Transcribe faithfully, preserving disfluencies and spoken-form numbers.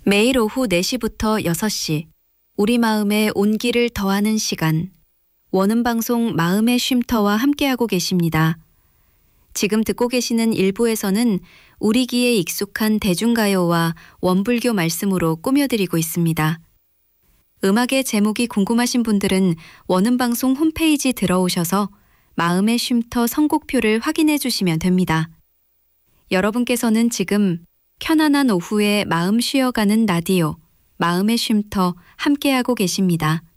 매일 오후 네 시부터 여섯 시, 우리 마음에 온기를 더하는 시간, 원음방송 마음의 쉼터와 함께하고 계십니다. 지금 듣고 계시는 일부에서는 우리 귀에 익숙한 대중가요와 원불교 말씀으로 꾸며드리고 있습니다. 음악의 제목이 궁금하신 분들은 원음방송 홈페이지 들어오셔서 마음의 쉼터 선곡표를 확인해 주시면 됩니다. 여러분께서는 지금 편안한 오후에 마음 쉬어가는 라디오 마음의 쉼터 함께하고 계십니다.